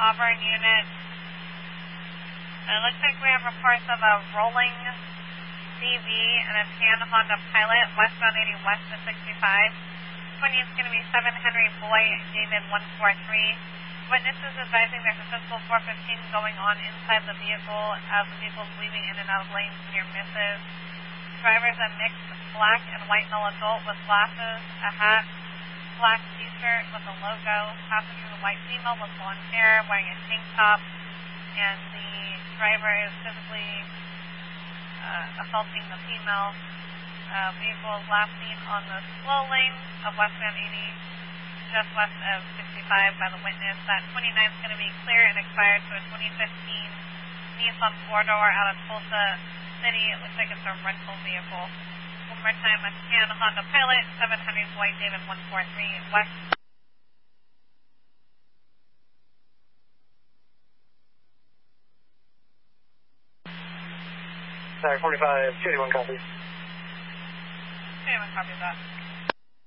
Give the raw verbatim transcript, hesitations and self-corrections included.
Auburn unit. It looks like we have reports of a rolling C V and a tan Honda Pilot, westbound eighty west to sixty-five. twenty is going to be seven Henry Boy, David one four three. Witnesses advising there's a physical four fifteen going on inside the vehicle as the vehicle is weaving in and out of lanes near misses. Driver's a mixed black and white male adult with glasses, a hat, black t-shirt with a logo. Passenger is a white female with blonde hair wearing a tank top, and the driver is physically uh, assaulting the female. Uh, vehicle is last seen on the slow lane of westbound eighty, just west of sixty-five by the witness. That twenty-nine is going to be clear and expired to a twenty fifteen Nissan four-door out of Tulsa City. It looks like it's a rental vehicle. One more time, a tan Honda Pilot, seven hundred White David one four three west. Sorry, forty-five, two eighty-one copies. two eighty-one copies that.